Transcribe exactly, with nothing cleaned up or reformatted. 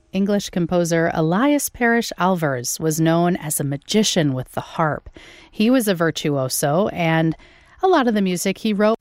English composer Elias Parrish Alvars was known as a magician with the harp. He was a virtuoso, and a lot of the music he wrote